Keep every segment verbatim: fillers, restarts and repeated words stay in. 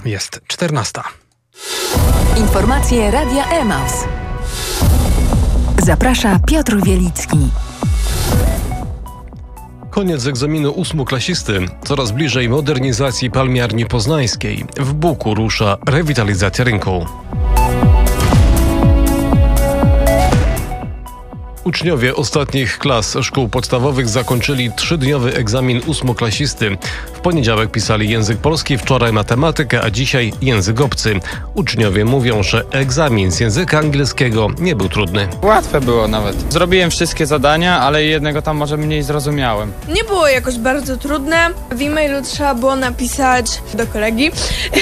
Jest czternasta. Informacje Radia Emaus. Zaprasza Piotr Wielicki. Koniec egzaminu ósmoklasisty. Coraz bliżej modernizacji palmiarni poznańskiej. W Buku rusza rewitalizacja rynku. Uczniowie ostatnich klas szkół podstawowych zakończyli trzydniowy egzamin ósmoklasisty. W poniedziałek pisali język polski, wczoraj matematykę, a dzisiaj język obcy. Uczniowie mówią, że egzamin z języka angielskiego nie był trudny. Łatwe było nawet. Zrobiłem wszystkie zadania, ale jednego tam może mniej zrozumiałem. Nie było jakoś bardzo trudne. W e-mailu trzeba było napisać do kolegi,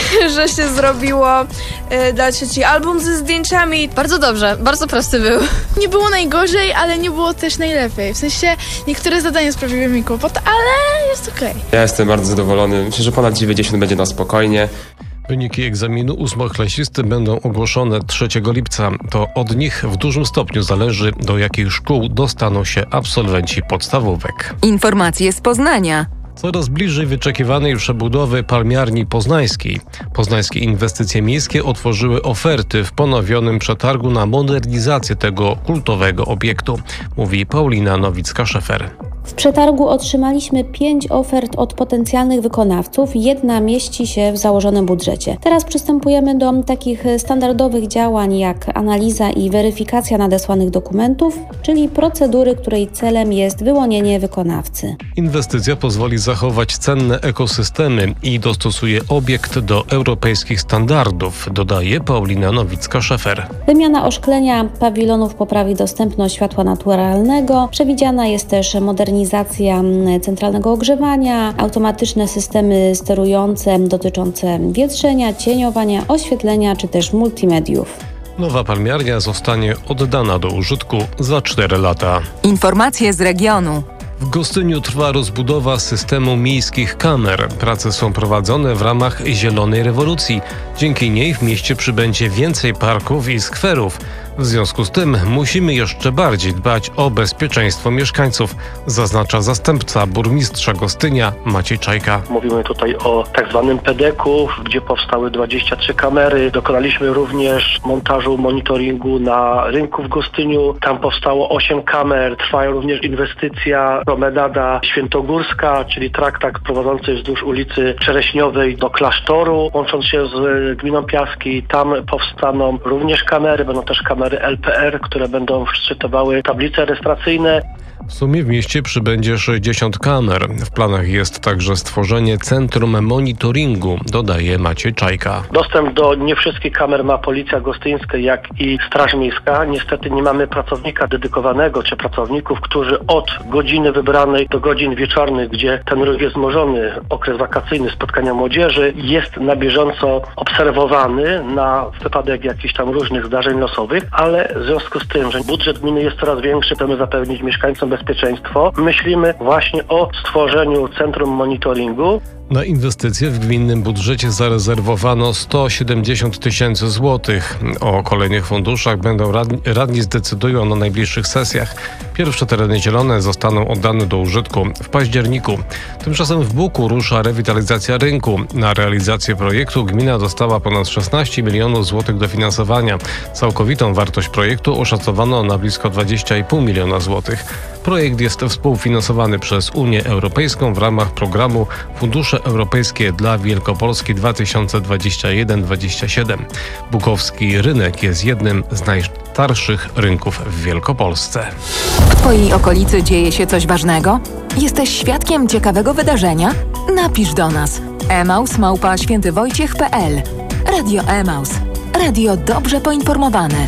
że się zrobiło y, dla trzeci album ze zdjęciami. Bardzo dobrze, bardzo prosty był. Nie było najgorzej, ale nie było też najlepiej. W sensie niektóre zadania sprawiły mi kłopot, ale jest okej. Okay. Ja jestem bardzo zadowolony. Myślę, że ponad dziewięćdziesiąt będzie na spokojnie. Wyniki egzaminu ósmoklasisty będą ogłoszone trzeciego lipca. To od nich w dużym stopniu zależy, do jakich szkół dostaną się absolwenci podstawówek. Informacje z Poznania. Coraz bliżej wyczekiwanej przebudowy palmiarni poznańskiej. Poznańskie inwestycje miejskie otworzyły oferty w ponowionym przetargu na modernizację tego kultowego obiektu, mówi Paulina Nowicka-Szefer. W przetargu otrzymaliśmy pięć ofert od potencjalnych wykonawców. Jedna mieści się w założonym budżecie. Teraz przystępujemy do takich standardowych działań jak analiza i weryfikacja nadesłanych dokumentów, czyli procedury, której celem jest wyłonienie wykonawcy. Inwestycja pozwoli zachować cenne ekosystemy i dostosuje obiekt do europejskich standardów, dodaje Paulina Nowicka-Szefer. Wymiana oszklenia pawilonów poprawi dostępność światła naturalnego. Przewidziana jest też modernizacja centralnego ogrzewania, automatyczne systemy sterujące dotyczące wietrzenia, cieniowania, oświetlenia czy też multimediów. Nowa palmiarnia zostanie oddana do użytku za cztery lata. Informacje z regionu. W Gostyniu trwa rozbudowa systemu miejskich kamer. Prace są prowadzone w ramach Zielonej Rewolucji. Dzięki niej w mieście przybędzie więcej parków i skwerów. W związku z tym musimy jeszcze bardziej dbać o bezpieczeństwo mieszkańców, zaznacza zastępca burmistrza Gostynia Maciej Czajka. Mówimy tutaj o tak zwanym pedeku, gdzie powstały dwadzieścia trzy kamery. Dokonaliśmy również montażu monitoringu na rynku w Gostyniu. Tam powstało osiem kamer. Trwa również inwestycja promenada Świętogórska, czyli traktat prowadzący wzdłuż ulicy Czereśniowej do klasztoru, łącząc się z gminą Piaski. Tam powstaną również kamery, będą też kamery L P R, które będą szczytowały tablice rejestracyjne. W sumie w mieście przybędzie sześćdziesiąt kamer. W planach jest także stworzenie centrum monitoringu, dodaje Maciej Czajka. Dostęp do nie wszystkich kamer ma Policja Gostyńska, jak i Straż Miejska. Niestety nie mamy pracownika dedykowanego, czy pracowników, którzy od godziny wybranej do godzin wieczornych, gdzie ten ruch jest wzmożony, okres wakacyjny, spotkania młodzieży, jest na bieżąco obserwowany na wypadek jakichś tam różnych zdarzeń losowych, ale w związku z tym, że budżet gminy jest coraz większy, chcemy zapewnić mieszkańcom bezpieczeństwo. Myślimy właśnie o stworzeniu centrum monitoringu. Na inwestycje w gminnym budżecie zarezerwowano sto siedemdziesiąt tysięcy złotych. O kolejnych funduszach będą radni, radni zdecydują na najbliższych sesjach. Pierwsze tereny zielone zostaną oddane do użytku w październiku. Tymczasem w Buku rusza rewitalizacja rynku. Na realizację projektu gmina dostała ponad szesnaście milionów złotych dofinansowania. Całkowitą wartość projektu oszacowano na blisko dwadzieścia i pół miliona złotych. Projekt jest współfinansowany przez Unię Europejską w ramach programu Fundusze Europejskie dla Wielkopolski dwa tysiące dwudziesty pierwszy do dwudziestego siódmego. Bukowski rynek jest jednym z najstarszych rynków w Wielkopolsce. W Twojej okolicy dzieje się coś ważnego? Jesteś świadkiem ciekawego wydarzenia? Napisz do nas. emaus małpa świętywojciech kropka pe el. Radio Emaus. Radio dobrze poinformowane.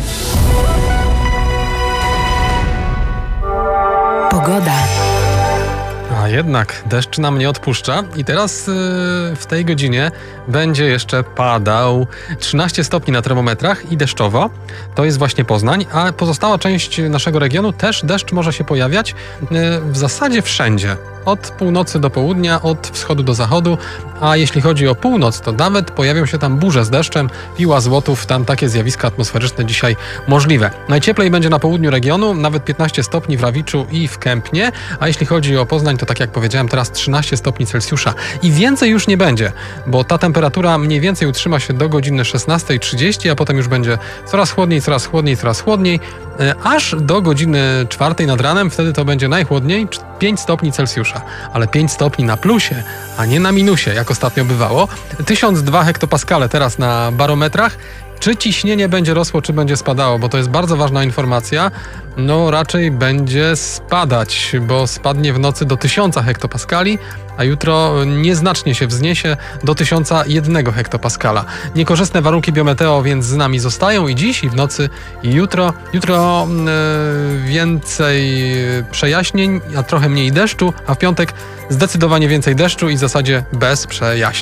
Pogoda. A jednak deszcz nam nie odpuszcza i teraz yy, w tej godzinie będzie jeszcze padał. trzynaście stopni na termometrach i deszczowo. To jest właśnie Poznań, a pozostała część naszego regionu też deszcz może się pojawiać yy, w zasadzie wszędzie. od północy do południa, od wschodu do zachodu, a jeśli chodzi o północ, to nawet pojawią się tam burze z deszczem, piła złotów, tam takie zjawiska atmosferyczne dzisiaj możliwe. Najcieplej będzie na południu regionu, nawet piętnaście stopni w Rawiczu i w Kępnie, a jeśli chodzi o Poznań, to tak jak powiedziałem, teraz trzynaście stopni Celsjusza i więcej już nie będzie, bo ta temperatura mniej więcej utrzyma się do godziny szesnastej trzydzieści, a potem już będzie coraz chłodniej, coraz chłodniej, coraz chłodniej, aż do godziny czwartej nad ranem, wtedy to będzie najchłodniej, pięć stopni Celsjusza, ale pięć stopni na plusie, a nie na minusie, jak ostatnio bywało. tysiąc dwa hektopaskale teraz na barometrach. Czy ciśnienie będzie rosło, czy będzie spadało, bo to jest bardzo ważna informacja. No raczej będzie spadać, bo spadnie w nocy do tysiąc hektopaskali, a jutro nieznacznie się wzniesie do tysiąc jeden hektopaskala. Niekorzystne warunki biometeo więc z nami zostają i dziś, i w nocy, i jutro. Jutro yy, więcej przejaśnień, a trochę mniej deszczu, a w piątek zdecydowanie więcej deszczu i w zasadzie bez przejaśnień.